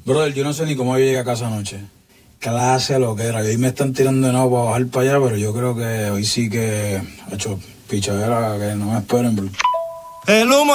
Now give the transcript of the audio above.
Brother, yo no sé ni cómo yo llegué a casa anoche. Clase lo que era. Y hoy me están tirando de nuevo para bajar para allá, pero yo creo que hoy sí que he hecho pichadera que no me esperen, bro. El humo